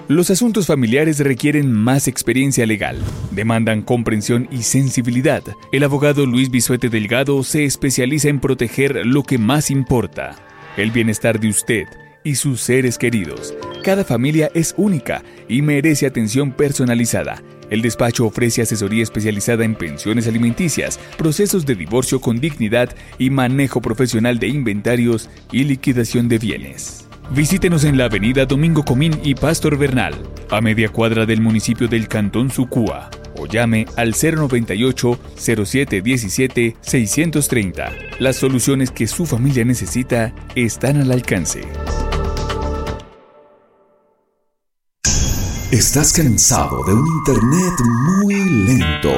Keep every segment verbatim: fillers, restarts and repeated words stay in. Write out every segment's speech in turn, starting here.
Los asuntos familiares requieren más experiencia legal, demandan comprensión y sensibilidad. El abogado Luis Bisuete Delgado se especializa en proteger lo que más importa, el bienestar de usted y sus seres queridos. Cada familia es única y merece atención personalizada. El despacho ofrece asesoría especializada en pensiones alimenticias, procesos de divorcio con dignidad y manejo profesional de inventarios y liquidación de bienes. Visítenos en la avenida Domingo Comín y Pastor Bernal, a media cuadra del municipio del Cantón Sucúa, o llame al cero noventa y ocho, cero siete diecisiete, seiscientos treinta. Las soluciones que su familia necesita están al alcance. ¿Estás cansado de un internet muy lento?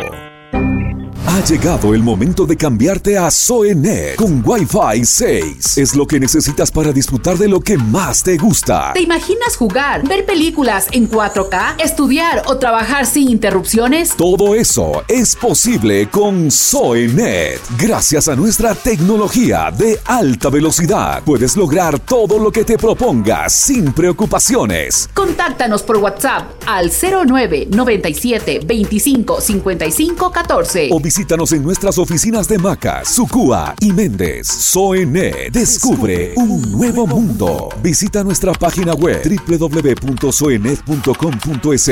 Ha llegado el momento de cambiarte a Zoenet con Wi-Fi seis. Es lo que necesitas para disfrutar de lo que más te gusta. ¿Te imaginas jugar, ver películas en cuatro K, estudiar o trabajar sin interrupciones? Todo eso es posible con Zoenet. Gracias a nuestra tecnología de alta velocidad, puedes lograr todo lo que te propongas sin preocupaciones. Contáctanos por WhatsApp al cero nueve noventa y siete veinticinco cincuenta y cinco catorce o visítanos en nuestras oficinas de Macas, Sucúa y Méndez. Zoenet descubre un nuevo mundo. Visita nuestra página web doble u doble u doble u punto zoenet punto com punto es.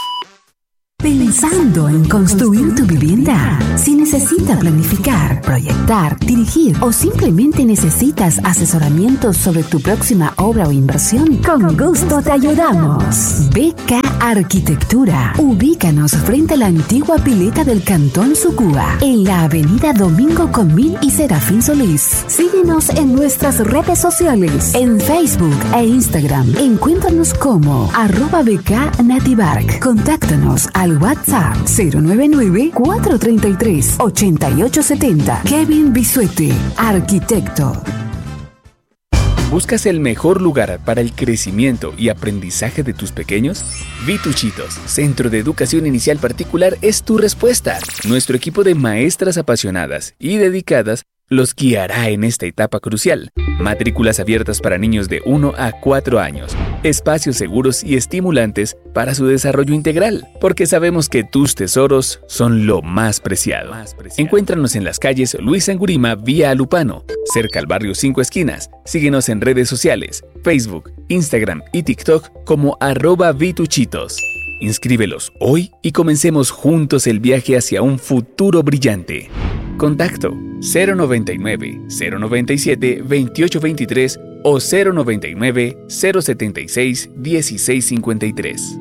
¿Pensando en construir tu vivienda? Si necesitas planificar, proyectar, dirigir o simplemente necesitas asesoramiento sobre tu próxima obra o inversión, con gusto te ayudamos. B K Arquitectura. Ubícanos frente a la antigua pileta del Cantón Sucúa, en la avenida Domingo Comín y Serafín Solís. Síguenos en nuestras redes sociales, en Facebook e Instagram. Encuéntranos como arroba B K Nativark. Contáctanos al WhatsApp cero nueve nueve, cuatro tres tres, ocho ocho siete cero. Kevin Bisuete, arquitecto. ¿Buscas el mejor lugar para el crecimiento y aprendizaje de tus pequeños? Vituchitos, Centro de Educación Inicial Particular, es tu respuesta. Nuestro equipo de maestras apasionadas y dedicadas los guiará en esta etapa crucial. Matrículas abiertas para niños de uno a cuatro años. Espacios seguros y estimulantes para su desarrollo integral, porque sabemos que tus tesoros son lo más preciado. Más preciado. Encuéntranos en las calles Luis Angurima vía Alupano, cerca al barrio Cinco Esquinas. Síguenos en redes sociales, Facebook, Instagram y TikTok como arroba Vituchitos. Inscríbelos hoy y comencemos juntos el viaje hacia un futuro brillante. Contacto cero noventa y nueve, cero noventa y siete, veintiocho veintitrés o cero noventa y nueve, cero setenta y seis, dieciséis cincuenta y tres.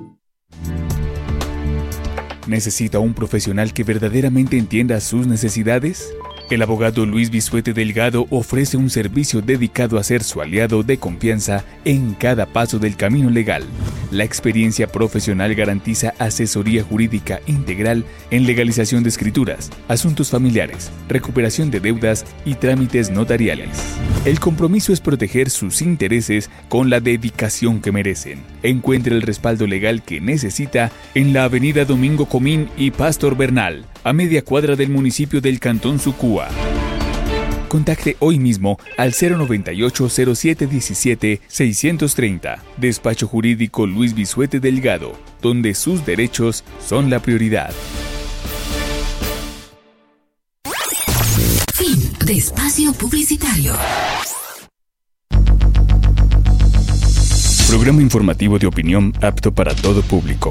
¿Necesita un profesional que verdaderamente entienda sus necesidades? El abogado Luis Bisuete Delgado ofrece un servicio dedicado a ser su aliado de confianza en cada paso del camino legal. La experiencia profesional garantiza asesoría jurídica integral en legalización de escrituras, asuntos familiares, recuperación de deudas y trámites notariales. El compromiso es proteger sus intereses con la dedicación que merecen. Encuentre el respaldo legal que necesita en la avenida Domingo Comín y Pastor Bernal, a media cuadra del municipio del Cantón Sucúa. Contacte hoy mismo al cero noventa y ocho, cero siete diecisiete, seiscientos treinta. Despacho Jurídico Luis Bisuete Delgado, donde sus derechos son la prioridad. Fin de espacio publicitario. Programa informativo de opinión apto para todo público.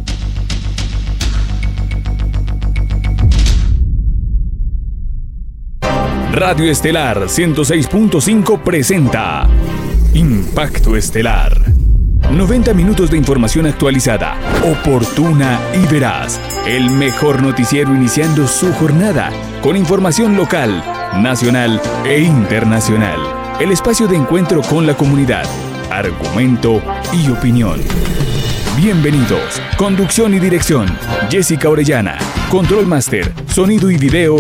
Radio Estelar ciento seis punto cinco presenta Impacto Estelar. noventa minutos de información actualizada, oportuna y veraz. El mejor noticiero iniciando su jornada con información local, nacional e internacional. El espacio de encuentro con la comunidad, argumento y opinión. Bienvenidos. Conducción y dirección, Jessica Orellana. Control Master, sonido y video,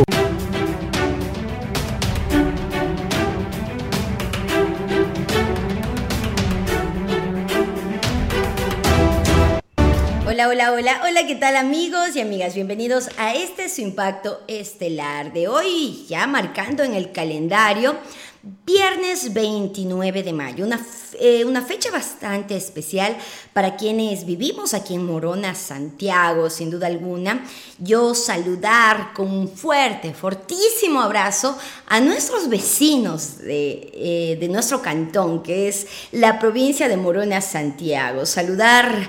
Hola, hola, hola, hola, ¿qué tal amigos y amigas? Bienvenidos a este su Impacto Estelar de hoy, ya marcando en el calendario Viernes veintinueve de mayo, una, eh, una fecha bastante especial para quienes vivimos aquí en Morona, Santiago, sin duda alguna. Yo saludar con un fuerte, fortísimo abrazo a nuestros vecinos de, eh, de nuestro cantón, que es la provincia de Morona, Santiago. Saludar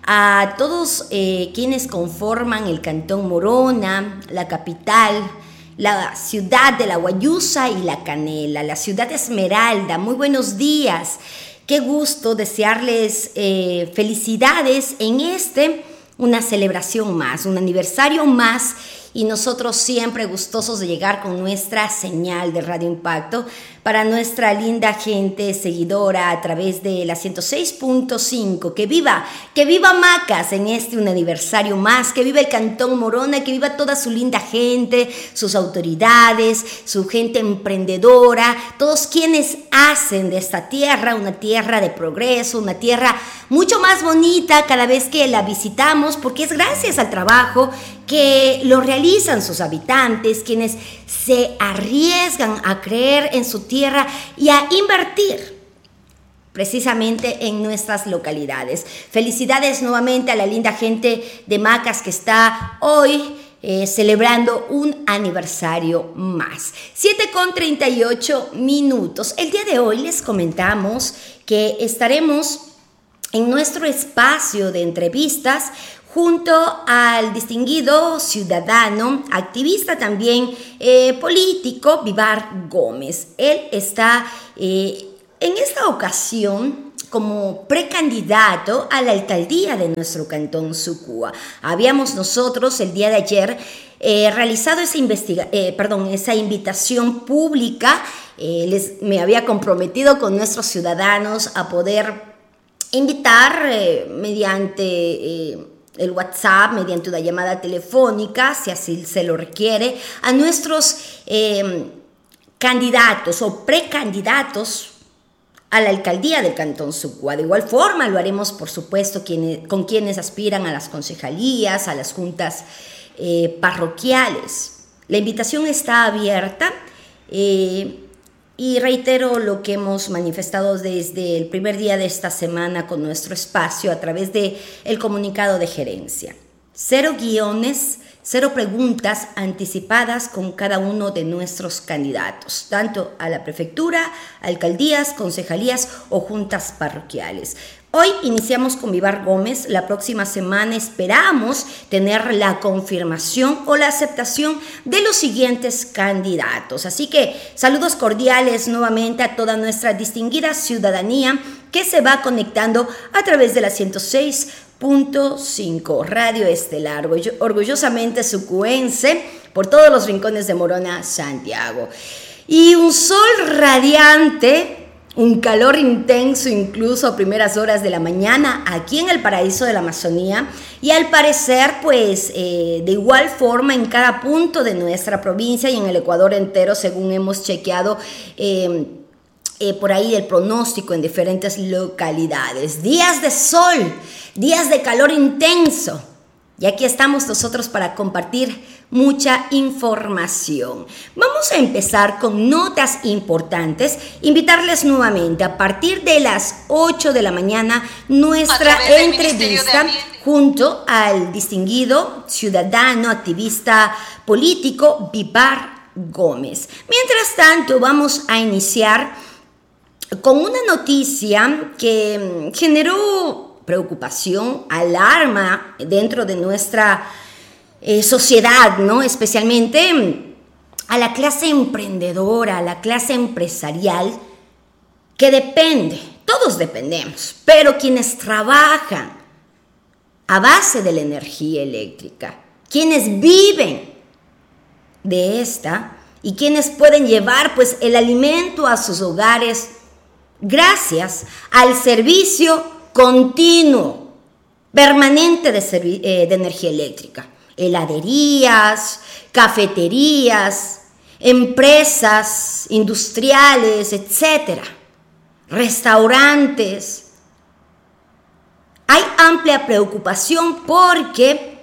a todos eh, quienes conforman el cantón Morona, la capital, la ciudad de La Guayusa y La Canela, la ciudad Esmeralda. Muy buenos días, qué gusto desearles eh, felicidades en este, una celebración más, un aniversario más, y nosotros siempre gustosos de llegar con nuestra señal de Radio Impacto para nuestra linda gente seguidora a través de la ciento seis punto cinco. Que viva, que viva Macas en este un aniversario más, que viva el Cantón Morona, que viva toda su linda gente, sus autoridades, su gente emprendedora, todos quienes hacen de esta tierra una tierra de progreso, una tierra mucho más bonita cada vez que la visitamos, porque es gracias al trabajo que lo realizan sus habitantes, quienes se arriesgan a creer en su tierra y a invertir precisamente en nuestras localidades. Felicidades nuevamente a la linda gente de Macas que está hoy eh, celebrando un aniversario más. siete con treinta y ocho minutos. El día de hoy les comentamos que estaremos en nuestro espacio de entrevistas junto al distinguido ciudadano, activista también eh, político, Vivar Gómez. Él está eh, en esta ocasión como precandidato a la alcaldía de nuestro cantón Sucúa. Habíamos nosotros el día de ayer eh, realizado esa, investiga eh, perdón, esa invitación pública. Eh, les, me había comprometido con nuestros ciudadanos a poder invitar eh, mediante Eh, el WhatsApp, mediante una llamada telefónica, si así se lo requiere, a nuestros eh, candidatos o precandidatos a la alcaldía del Cantón Sucúa. De igual forma lo haremos, por supuesto, quienes, con quienes aspiran a las concejalías, a las juntas eh, parroquiales. La invitación está abierta. Eh, Y reitero lo que hemos manifestado desde el primer día de esta semana con nuestro espacio a través del comunicado de gerencia. Cero guiones, cero preguntas anticipadas con cada uno de nuestros candidatos, tanto a la prefectura, alcaldías, concejalías o juntas parroquiales. Hoy iniciamos con Vivar Gómez. La próxima semana esperamos tener la confirmación o la aceptación de los siguientes candidatos. Así que saludos cordiales nuevamente a toda nuestra distinguida ciudadanía que se va conectando a través de la ciento seis punto cinco Radio Estelar, orgullosamente sucuense por todos los rincones de Morona, Santiago. Y un sol radiante, un calor intenso incluso a primeras horas de la mañana aquí en el paraíso de la Amazonía, y al parecer pues eh, de igual forma en cada punto de nuestra provincia y en el Ecuador entero, según hemos chequeado eh, eh, por ahí el pronóstico en diferentes localidades. Días de sol, días de calor intenso, y aquí estamos nosotros para compartir mucha información. Vamos a empezar con notas importantes. Invitarles nuevamente a partir de las ocho de la mañana nuestra entrevista junto al distinguido ciudadano, activista político Vivar Gómez. Mientras tanto, vamos a iniciar con una noticia que generó preocupación, alarma dentro de nuestra Eh, sociedad, ¿no? Especialmente a la clase emprendedora, a la clase empresarial que depende, todos dependemos, pero quienes trabajan a base de la energía eléctrica, quienes viven de esta y quienes pueden llevar pues el alimento a sus hogares gracias al servicio continuo, permanente de, servi- eh, de energía eléctrica. Heladerías, cafeterías, empresas industriales, etcétera, restaurantes. Hay amplia preocupación porque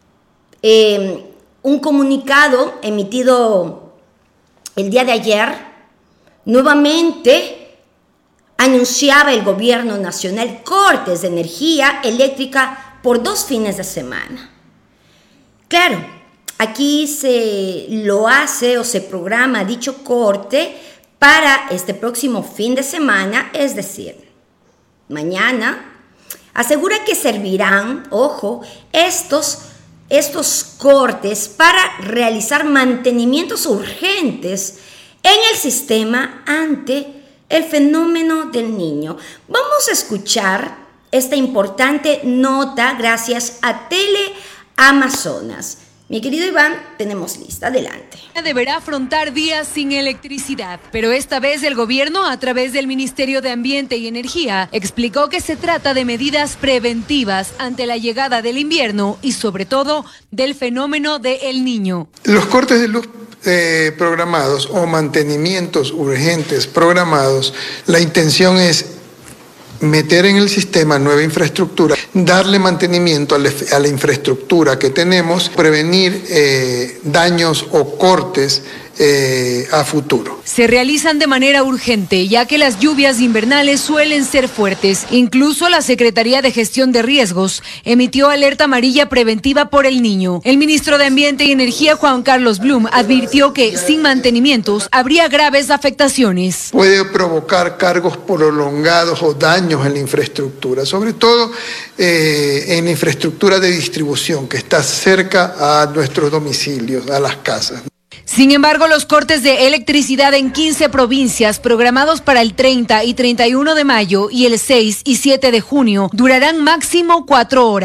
eh, un comunicado emitido el día de ayer nuevamente anunciaba el gobierno nacional cortes de energía eléctrica por dos fines de semana. Claro, aquí se lo hace o se programa dicho corte para este próximo fin de semana, es decir, mañana. Asegura que servirán, ojo, estos, estos cortes para realizar mantenimientos urgentes en el sistema ante el fenómeno del Niño. Vamos a escuchar esta importante nota gracias a Teleamazonas. Mi querido Iván, tenemos lista, adelante. Deberá afrontar días sin electricidad, pero esta vez el gobierno, a través del Ministerio de Ambiente y Energía, explicó que se trata de medidas preventivas ante la llegada del invierno y sobre todo del fenómeno de El Niño. Los cortes de luz eh, programados o mantenimientos urgentes programados, la intención es meter en el sistema nueva infraestructura, darle mantenimiento a la, a la infraestructura que tenemos, prevenir eh, daños o cortes eh, a futuro. Se realizan de manera urgente, ya que las lluvias invernales suelen ser fuertes. Incluso la Secretaría de Gestión de Riesgos emitió alerta amarilla preventiva por El Niño. El ministro de Ambiente y Energía, Juan Carlos Blum, advirtió que sin mantenimientos habría graves afectaciones. Puede provocar cargos prolongados o daños en la infraestructura, sobre todo eh, en la infraestructura de distribución que está cerca a nuestros domicilios, a las casas. Sin embargo, los cortes de electricidad en quince provincias programados para el treinta y treinta y uno de mayo y el seis y siete de junio durarán máximo cuatro horas.